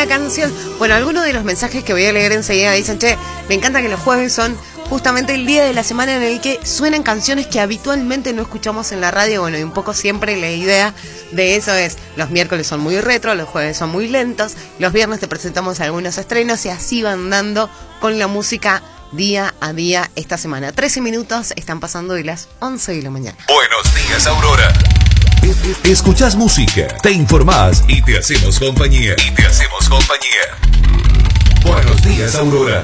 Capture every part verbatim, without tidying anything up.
una canción. Bueno, algunos de los mensajes que voy a leer enseguida dicen, che, me encanta que los jueves son justamente el día de la semana en el que suenan canciones que habitualmente no escuchamos en la radio. Bueno, y un poco siempre la idea de eso es, los miércoles son muy retro, los jueves son muy lentos, los viernes te presentamos algunos estrenos y así van dando con la música día a día esta semana. trece minutos están pasando de las once de la mañana. Buenos días, Aurora. Escuchás música, te informás y te hacemos compañía. Y te hacemos compañía. Buenos días, Aurora.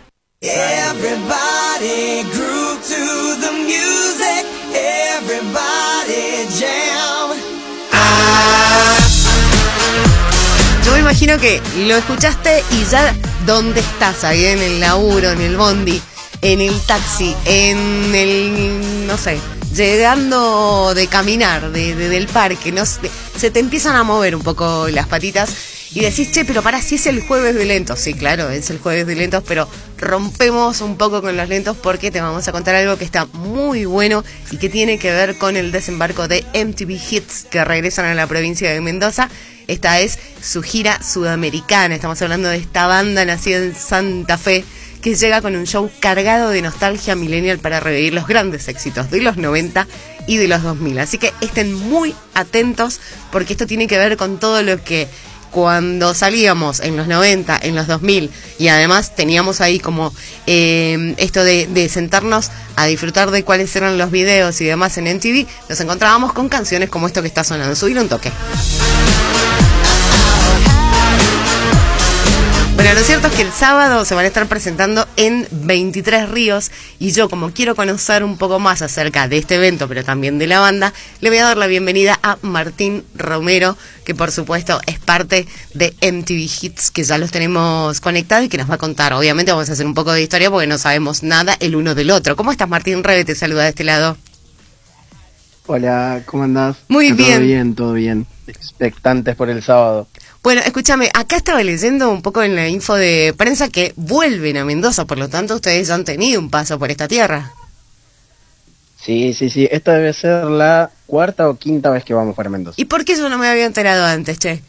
Everybody groove to the music. Everybody jam. Ah. Yo me imagino que lo escuchaste y ya dónde estás, ahí en el laburo, en el bondi, en el taxi, en el, no sé, llegando de caminar, de, de, del parque, no sé, se te empiezan a mover un poco las patitas y decís, che, pero pará, si es el jueves de lentos. Sí, claro, es el jueves de lentos, pero rompemos un poco con los lentos porque te vamos a contar algo que está muy bueno y que tiene que ver con el desembarco de M T V Hits, que regresan a la provincia de Mendoza. Esta es su gira sudamericana. Estamos hablando de esta banda nacida en Santa Fe, que llega con un show cargado de nostalgia millennial para revivir los grandes éxitos de los noventa y de los dos mil. Así que estén muy atentos porque esto tiene que ver con todo lo que cuando salíamos en los noventa, en los dos mil, y además teníamos ahí como eh, esto de, de sentarnos a disfrutar de cuáles eran los videos y demás en M T V, nos encontrábamos con canciones como esto que está sonando. Subir un toque. Bueno, lo cierto es que el sábado se van a estar presentando en veintitrés Ríos y yo, como quiero conocer un poco más acerca de este evento, pero también de la banda, le voy a dar la bienvenida a Martín Romero, que por supuesto es parte de M T V Hits, que ya los tenemos conectados y que nos va a contar. Obviamente vamos a hacer un poco de historia porque no sabemos nada el uno del otro. ¿Cómo estás, Martín? Rebe te saluda de este lado. Hola, ¿cómo andás? Muy bien. Todo bien, todo bien. Expectantes por el sábado. Bueno, escúchame, acá estaba leyendo un poco en la info de prensa que vuelven a Mendoza, por lo tanto ustedes ya han tenido un paso por esta tierra. Sí, sí, sí, esta debe ser la cuarta o quinta vez que vamos para Mendoza. ¿Y por qué yo no me había enterado antes, che?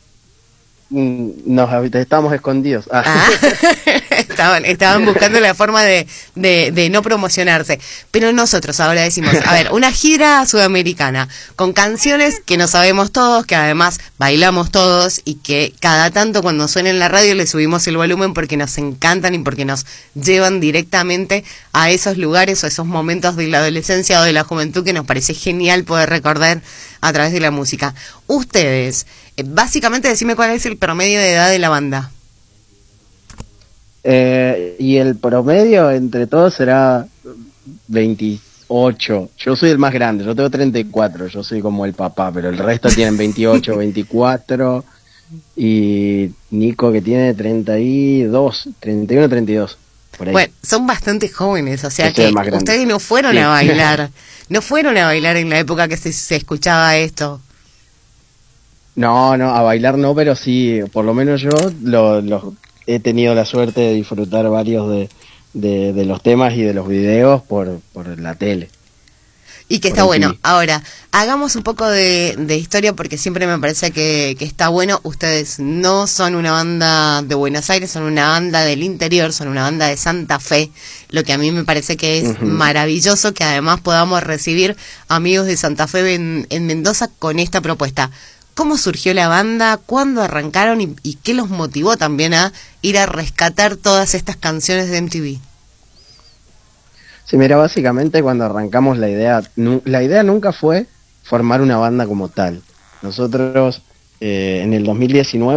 Nos estábamos escondidos. Ah. Ah, estaban, estaban buscando la forma de, de, de no promocionarse. Pero nosotros ahora decimos, a ver, una gira sudamericana con canciones que no sabemos todos, que además bailamos todos y que cada tanto cuando suena en la radio le subimos el volumen porque nos encantan y porque nos llevan directamente a esos lugares o esos momentos de la adolescencia o de la juventud que nos parece genial poder recordar a través de la música. Ustedes, eh, básicamente decime cuál es el promedio de edad de la banda. Eh, y el promedio entre todos será veintiocho. Yo soy el más grande, yo tengo treinta y cuatro, yo soy como el papá, pero el resto tienen veintiocho, veinticuatro y Nico que tiene treinta y dos, treinta y uno, treinta y dos. Por ahí. Bueno, son bastante jóvenes, o sea Yo soy que el más grande. ustedes no fueron Sí. a bailar, no fueron a bailar en la época que se, se escuchaba esto. No, no, a bailar no, pero sí, por lo menos yo lo, lo- he tenido la suerte de disfrutar varios de, de, de los temas y de los videos por, por la tele. Y que Por está M T bueno. V. Ahora, hagamos un poco de, de historia porque siempre me parece que, que está bueno. Ustedes no son una banda de Buenos Aires, son una banda del interior, son una banda de Santa Fe, lo que a mí me parece que es Ujú. maravilloso que además podamos recibir amigos de Santa Fe en, en Mendoza con esta propuesta. ¿Cómo surgió la banda? ¿Cuándo arrancaron? Y, ¿Y qué los motivó también a ir a rescatar todas estas canciones de M T V? Sí, mira, básicamente cuando arrancamos la idea, nu- la idea nunca fue formar una banda como tal. Nosotros eh, en el dos mil diecinueve